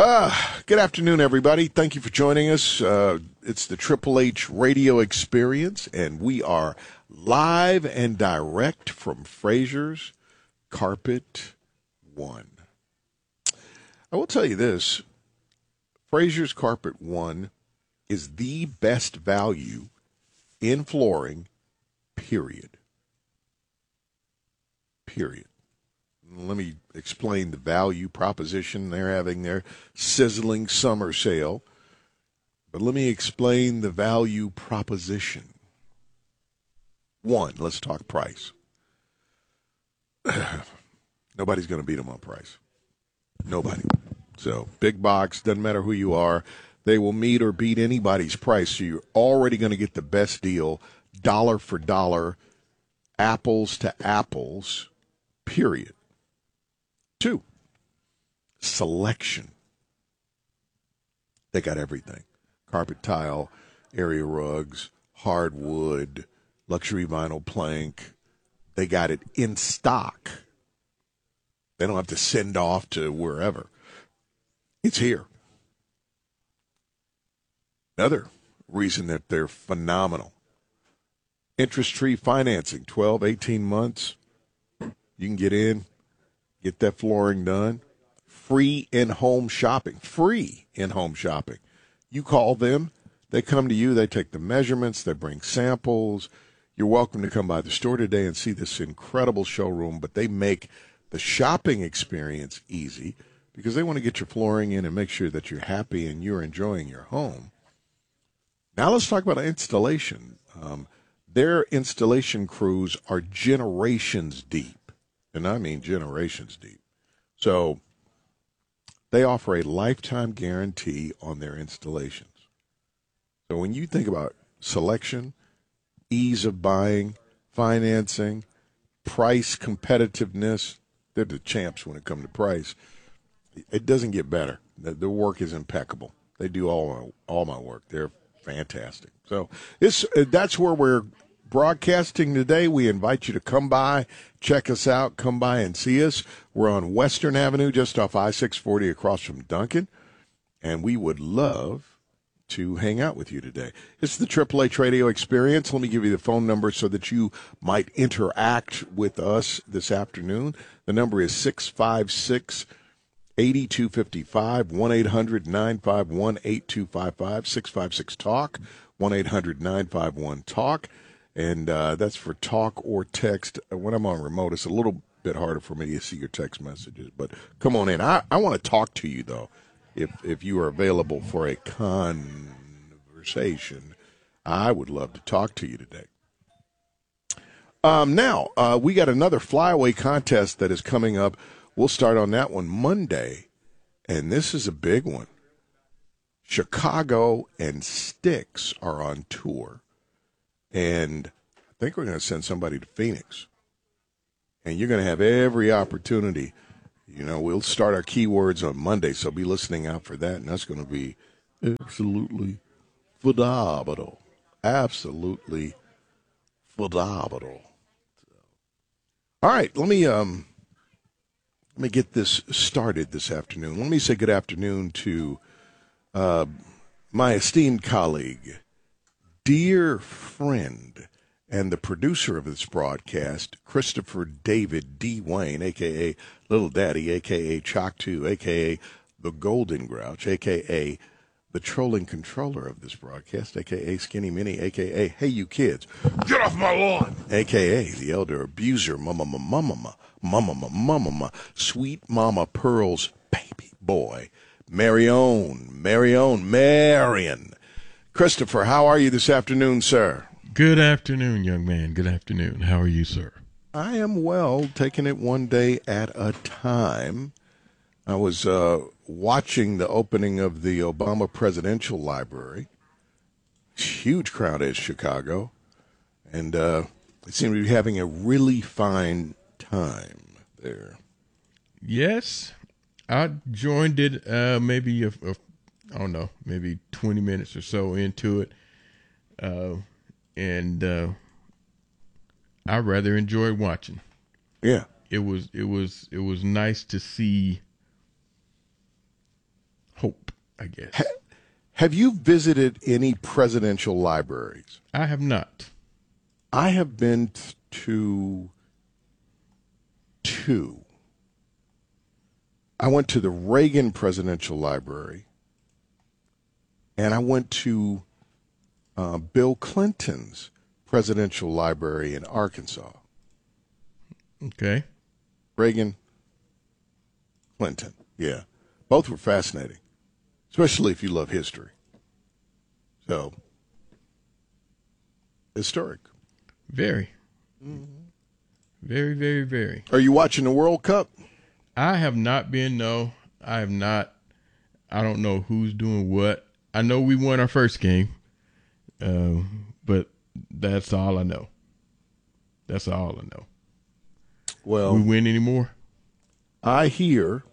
Good afternoon, everybody. Thank you for joining us. It's the Triple H radio experience, and we are live and direct from Frazier's Carpet One. I will tell you this. Frazier's Carpet One is the best value in flooring, period. Period. Let me explain the value proposition. They're having their sizzling summer sale. But let me explain the value proposition. One, let's talk price. Nobody's going to beat them on price. Nobody. So, big box, doesn't matter who you are. They will meet or beat anybody's price. So you're already going to get the best deal, dollar for dollar, apples to apples, period. Two, selection. They got everything. Carpet tile, area rugs, hardwood, luxury vinyl plank. They got it in stock. They don't have to send off to wherever. It's here. Another reason that they're phenomenal. Interest-free financing, 12, 18 months. You can get in. Get that flooring done. Free in-home shopping. Free in-home shopping. You call them. They come to you. They take the measurements. They bring samples. You're welcome to come by the store today and see this incredible showroom. But they make the shopping experience easy because they want to get your flooring in and make sure that you're happy and you're enjoying your home. Now let's talk about installation. Their installation crews are generations deep. And I mean generations deep. So they offer a lifetime guarantee on their installations. So when you think about selection, ease of buying, financing, price competitiveness, they're the champs when it comes to price. It doesn't get better. The work is impeccable. They do all my work. They're fantastic. So that's where we're broadcasting today. We invite you to come by, check us out, come by and see us. We're on Western Avenue, just off I-640 across from Duncan, and we would love to hang out with you today. It's the Triple H radio experience. Let me give you the phone number so that you might interact with us this afternoon. The number is 656-8255, 1-800-951-8255, 656-TALK, 1-800-951-TALK. And that's for talk or text. When I'm on remote, it's a little bit harder for me to see your text messages. But come on in. I want to talk to you, though, if you are available for a conversation. I would love to talk to you today. Now, we got another flyaway contest that is coming up. We'll start on that one Monday. And this is a big one. Chicago and Styx are on tour. And I think we're going to send somebody to Phoenix. And you're going to have every opportunity. You know, we'll start our keywords on Monday, so be listening out for that. And that's going to be absolutely phenomenal. Absolutely phenomenal. All right, let me get this started this afternoon. Let me say good afternoon to my esteemed colleague, dear friend, and the producer of this broadcast, Christopher David D. Wayne, a.k.a. Little Daddy, a.k.a. Chalk 2, a.k.a. the Golden Grouch, a.k.a. the trolling controller of this broadcast, a.k.a. Skinny Minnie, a.k.a. Hey You Kids, get off my lawn, a.k.a. the elder abuser, mama, sweet Mama Pearl's baby boy, Marion. Christopher, how are you this afternoon, sir? Good afternoon, young man. Good afternoon. How are you, sir? I am well, taking it one day at a time. I was watching the opening of the Obama Presidential Library. Huge crowd at Chicago. And they seem to be having a really fine time there. Yes. I joined it maybe, I don't know, maybe 20 minutes or so into it. And I rather enjoyed watching. Yeah. It was nice to see I guess. Have you visited any presidential libraries? I have not. I have been to two. I went to the Reagan Presidential Library, and I went to Bill Clinton's Presidential Library in Arkansas. Okay. Reagan, Clinton, yeah. Both were fascinating, especially if you love history. So, historic. Very. Very, very, very. Are you watching the World Cup? I have not been, no. I have not. I don't know who's doing what. I know we won our first game, but that's all I know. That's all I know. Well, we win anymore? I hear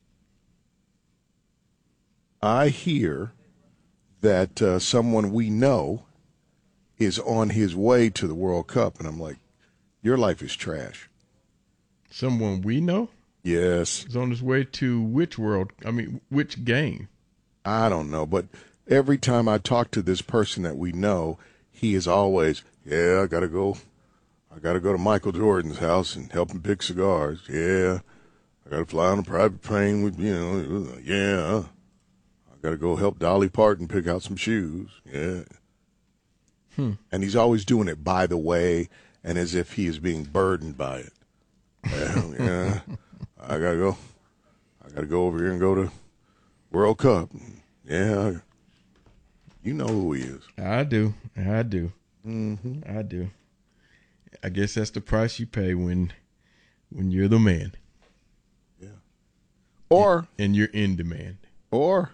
that someone we know is on his way to the World Cup, and I'm like, your life is trash. Someone we know? Yes. Is on his way to which which game? I don't know, but every time I talk to this person that we know, he is always, I gotta go to Michael Jordan's house and help him pick cigars. Yeah. I gotta fly on a private plane with, I gotta go help Dolly Parton pick out some shoes. Yeah. And he's always doing it by the way and as if he is being burdened by it. Yeah. I gotta go over here and go to World Cup. Yeah. You know who he is. I do. Mm-hmm. I do. I guess that's the price you pay when you're the man. Yeah. Or and you're in demand. Or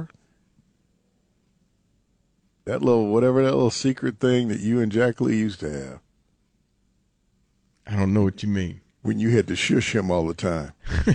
that little secret thing that you and Jack Lee used to have. I don't know what you mean. When you had to shush him all the time.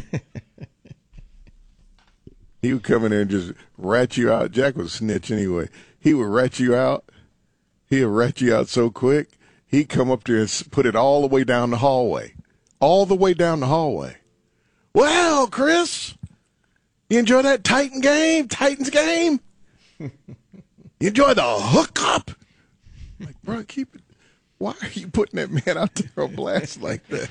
He would come in there and just rat you out. Jack was a snitch anyway. He would rat you out. He'd rat you out so quick. He'd come up there and put it all the way down the hallway. All the way down the hallway. Well, Chris, you enjoy that Titans game? You enjoy the hookup? Like, bro, keep it. Why are you putting that man out there on blast like that?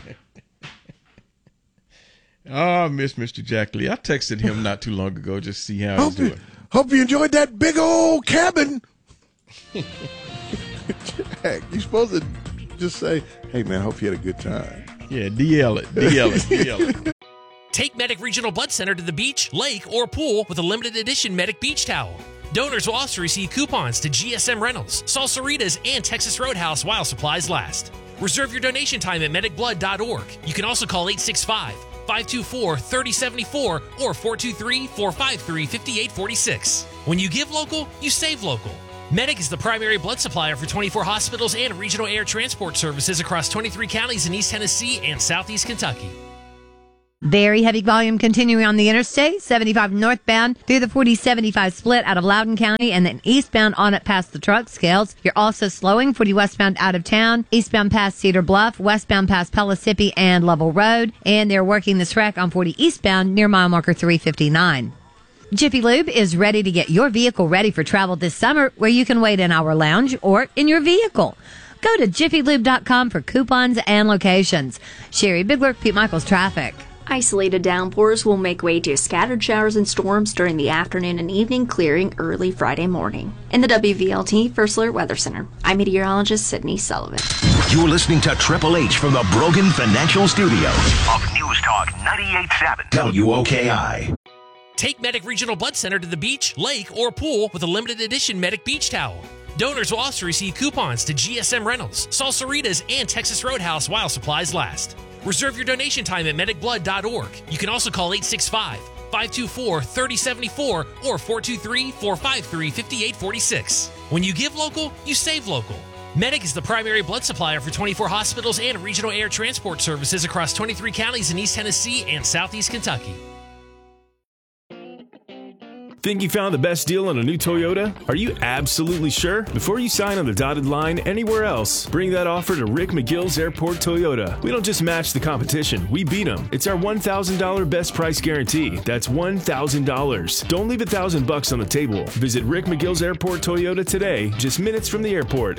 Oh, I miss Mr. Jack Lee. I texted him not too long ago just to see how he's doing. Hope you enjoyed that big old cabin. Jack, you're supposed to just say, hey, man, I hope you had a good time. Yeah, DL it. Take Medic Regional Blood Center to the beach, lake, or pool with a limited edition Medic Beach Towel. Donors will also receive coupons to GSM Rentals, Salsaritas, and Texas Roadhouse while supplies last. Reserve your donation time at medicblood.org. You can also call 865-524-3074 or 423-453-5846. When you give local, you save local. Medic is the primary blood supplier for 24 hospitals and regional air transport services across 23 counties in East Tennessee and Southeast Kentucky. Very heavy volume continuing on the interstate, 75 northbound through the 40-75 split out of Loudoun County and then eastbound on it past the truck scales. You're also slowing 40 westbound out of town, eastbound past Cedar Bluff, westbound past Pellissippi and Level Road, and they're working this wreck on 40 eastbound near mile marker 359. Jiffy Lube is ready to get your vehicle ready for travel this summer, where you can wait in our lounge or in your vehicle. Go to jiffylube.com for coupons and locations. Sherry Bigler, Pete Michaels Traffic. Isolated downpours will make way to scattered showers and storms during the afternoon and evening, clearing early Friday morning. In the WVLT First Alert Weather Center, I'm meteorologist Sydney Sullivan. You're listening to Triple H from the Brogan Financial Studios of News Talk 98.7 WOKI. Take Medic Regional Blood Center to the beach, lake, or pool with a limited edition Medic Beach Towel. Donors will also receive coupons to GSM Rentals, Salsaritas, and Texas Roadhouse while supplies last. Reserve your donation time at medicblood.org. You can also call 865-524-3074 or 423-453-5846. When you give local, you save local. Medic is the primary blood supplier for 24 hospitals and regional air transport services across 23 counties in East Tennessee and Southeast Kentucky. Think you found the best deal on a new Toyota? Are you absolutely sure? Before you sign on the dotted line anywhere else, bring that offer to Rick McGill's Airport Toyota. We don't just match the competition, we beat them. It's our $1,000 best price guarantee. That's $1,000. Don't leave $1,000 on the table. Visit Rick McGill's Airport Toyota today, just minutes from the airport.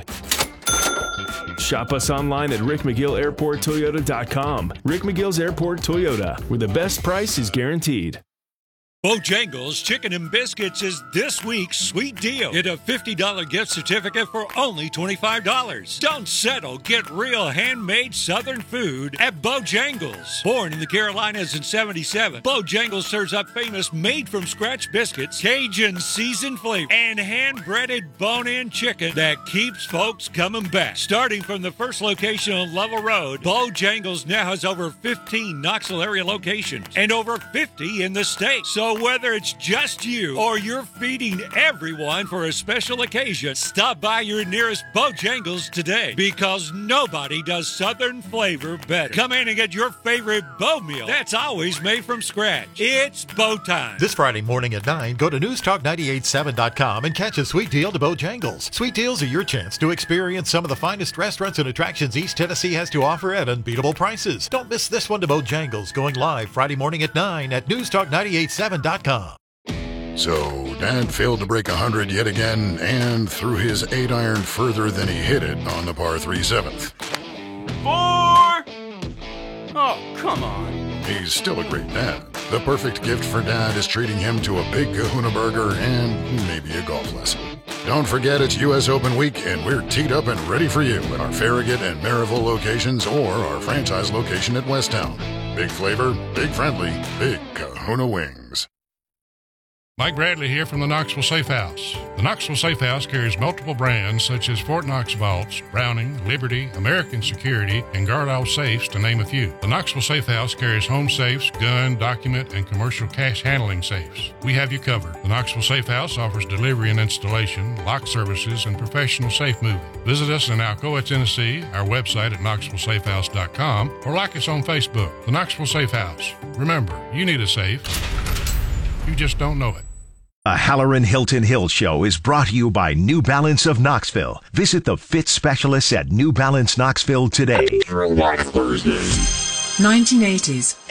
Shop us online at rickmcgillairporttoyota.com. Rick McGill's Airport Toyota, where the best price is guaranteed. Bojangles Chicken and Biscuits is this week's sweet deal. Get a $50 gift certificate for only $25. Don't settle. Get real handmade Southern food at Bojangles. Born in the Carolinas in '77, Bojangles serves up famous made-from-scratch biscuits, Cajun seasoned flavor, and hand-breaded bone-in chicken that keeps folks coming back. Starting from the first location on Lovell Road, Bojangles now has over 15 Knoxville area locations and over 50 in the state. So whether it's just you or you're feeding everyone for a special occasion, stop by your nearest Bojangles today, because nobody does Southern flavor better. Come in and get your favorite Bo meal that's always made from scratch. It's Bo time. This Friday morning at 9, go to newstalk987.com and catch a sweet deal to Bojangles. Sweet deals are your chance to experience some of the finest restaurants and attractions East Tennessee has to offer at unbeatable prices. Don't miss this one to Bojangles, going live Friday morning at 9 at newstalk987.com. So, Dad failed to break 100 yet again and threw his 8-iron further than he hit it on the par 3 7th. 4! Oh, come on. He's still a great dad. The perfect gift for Dad is treating him to a big Kahuna burger and maybe a golf lesson. Don't forget it's U.S. Open week, and we're teed up and ready for you at our Farragut and Maryville locations or our franchise location at Westtown. Big flavor, big friendly, big Kahuna wings. Mike Bradley here from the Knoxville Safe House. The Knoxville Safe House carries multiple brands such as Fort Knox Vaults, Browning, Liberty, American Security, and Guardall Safes, to name a few. The Knoxville Safe House carries home safes, gun, document, and commercial cash handling safes. We have you covered. The Knoxville Safe House offers delivery and installation, lock services, and professional safe moving. Visit us in Alcoa, Tennessee, our website at knoxvillesafehouse.com, or like us on Facebook. The Knoxville Safe House. Remember, you need a safe. You just don't know it. A Halloran Hilton Hill Show is brought to you by New Balance of Knoxville. Visit the fit specialists at New Balance Knoxville today. Throwback Thursday. 1980s.